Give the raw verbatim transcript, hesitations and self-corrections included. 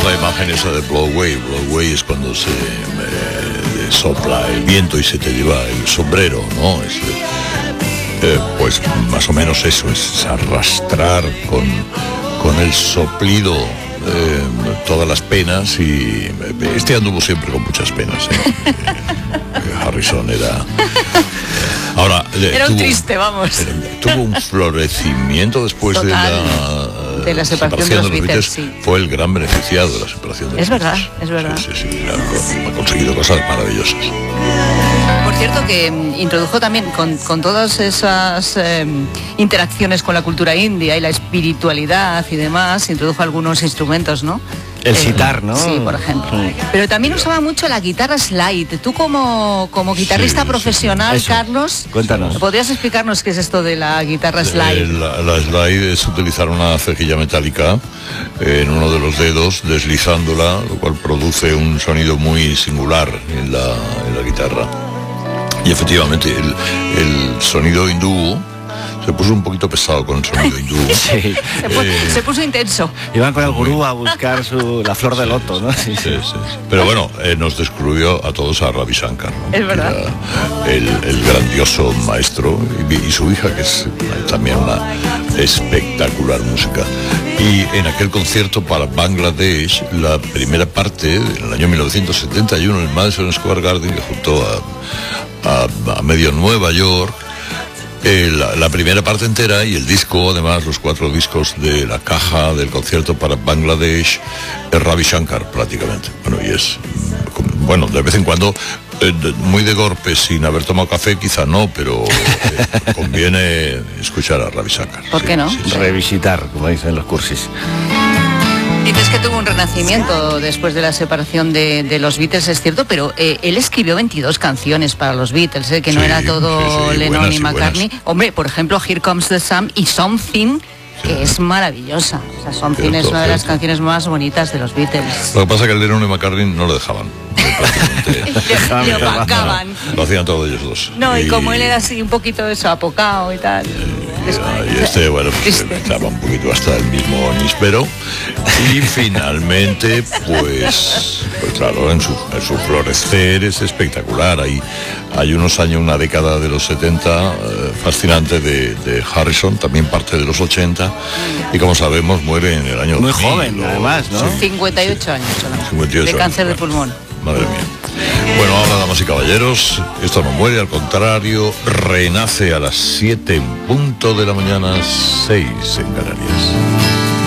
la imagen esa de blow away. Blow away es cuando se eh, sopla el viento y se te lleva el sombrero, ¿no? Es, eh, pues más o menos eso, es arrastrar con, con el soplido eh, todas las penas. Y este anduvo siempre con muchas penas, ¿eh? Harrison era... Ahora, era un tuvo, triste, vamos. Era, tuvo un florecimiento después de la, de la separación, separación de los, de los Beatles. Sí. Fue el gran beneficiado de la separación de los Es verdad, Beatles. es verdad. Sí, sí, sí, ha, ha conseguido cosas maravillosas. Por cierto, que introdujo también con, con todas esas eh, interacciones con la cultura india y la espiritualidad y demás, introdujo algunos instrumentos, ¿no? El sitar, ¿no? Sí, por ejemplo. Sí. Pero también usaba mucho la guitarra slide. Tú como, como guitarrista sí, profesional, sí. Carlos, cuéntanos. ¿Podrías explicarnos qué es esto de la guitarra slide? La, la slide es utilizar una cejilla metálica en uno de los dedos, deslizándola, lo cual produce un sonido muy singular en la, en la guitarra. Y efectivamente, el, el sonido hindú se puso un poquito pesado con el sonido hindú. Sí. Se, pu eh, se puso intenso. Iban con el gurú a buscar su, la flor del loto, ¿no? Sí, sí, sí, sí. Pero bueno, eh, nos descubrió a todos a Ravi Shankar, ¿no? Es verdad. El, el grandioso maestro y, y su hija, que es también una espectacular música. Y en aquel concierto para Bangladesh, la primera parte, en el año mil novecientos setenta y uno, en el Madison Square Garden, que junto a, a, a medio Nueva York, Eh, la, la primera parte entera y el disco, además los cuatro discos de la caja del concierto para Bangladesh, es Ravi Shankar prácticamente. Bueno, y es, bueno, de vez en cuando, eh, de, muy de golpe, sin haber tomado café, quizá no, pero eh, conviene escuchar a Ravi Shankar. ¿Por sí, qué no? Sí, sí. Revisitar, como dicen los cursis. Dices que tuvo un renacimiento después de la separación de, de los Beatles, es cierto, pero eh, él escribió veintidós canciones para los Beatles, eh, que sí, no era todo sí, sí, Lennon y McCartney. Y Hombre, por ejemplo, Here Comes the Sun y Something, sí. que es maravillosa. O sea, Something cierto, es una de cierto. las canciones más bonitas de los Beatles. Lo que pasa es que Lennon y McCartney no lo dejaban. le, le opacaban. Lo hacían todos ellos dos. No, y, y como él era así un poquito eso, apocado y tal. Y, y este, bueno, pues estaba un poquito hasta el mismo níspero. Y finalmente, pues, pues claro, en su, en su florecer es espectacular. Hay, hay unos años, una década de los setenta, eh, fascinante de, de Harrison, también parte de los ochenta. Y como sabemos, muere en el año muy dos mil, joven, o, además, ¿no? Sí, cincuenta y ocho años, ¿no? cincuenta y ocho de cáncer años, de pulmón. Madre mía. Bueno, ahora, damas y caballeros, esto no muere, al contrario, renace a las siete en punto de la mañana, seis en Canarias.